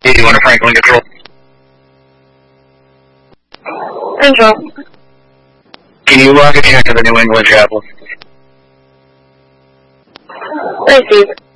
81 to Franklin Control. Control. Can you get me into the New England Chapel? Receive.